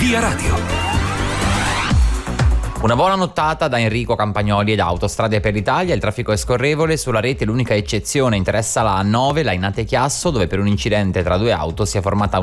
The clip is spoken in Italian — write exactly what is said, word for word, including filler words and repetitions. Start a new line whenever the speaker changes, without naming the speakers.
Via Radio.
Una buona nottata da Enrico Campagnoli ed Autostrade per l'Italia. Il traffico è scorrevole sulla rete, l'unica eccezione interessa la A nove, la Linate Chiasso, dove per un incidente tra due auto si è formata